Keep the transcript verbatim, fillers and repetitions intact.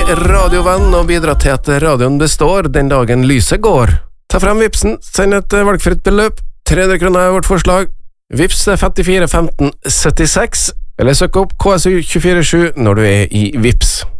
radiovenn og bidra til at radioen består den dagen lyset går. Ta frem Vipsen, send et valgfritt beløp, tre hundre kroner er vårt forslag. Vips femtifire femten syttiseks, eller søk opp K S U to fire sju når du er i Vips.